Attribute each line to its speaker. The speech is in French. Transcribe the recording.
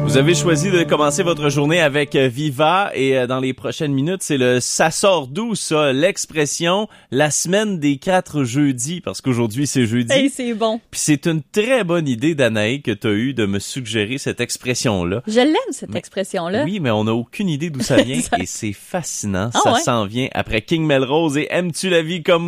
Speaker 1: Vous avez choisi de commencer votre journée avec Viva et dans les prochaines minutes, c'est le « ça sort d'où » ça, l'expression « la semaine des 4 jeudis » parce qu'aujourd'hui c'est jeudi.
Speaker 2: Hey, c'est bon.
Speaker 1: Puis c'est une très bonne idée d'Anaï que tu as eue de me suggérer cette expression-là.
Speaker 2: Je l'aime cette expression-là.
Speaker 1: Oui, mais on n'a aucune idée d'où ça vient et c'est fascinant.
Speaker 2: Ah
Speaker 1: Ça
Speaker 2: ouais?
Speaker 1: s'en vient après King Melrose et Aimes-tu la vie comme